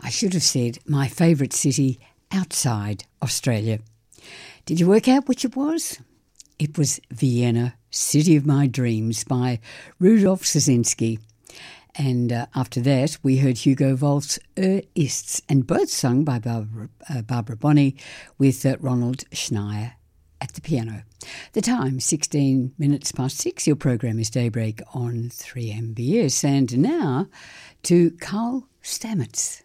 I should have said my favourite city outside Australia. Did you work out which it was? It was Vienna, City of My Dreams by Rudolf Szynski. And after that, we heard Hugo Wolf's Ists, and both sung by Barbara Bonney with Ronald Schneier at the piano. The time, 16 minutes past 6. Your program is Daybreak on 3MBS. And now to Carl Stamets.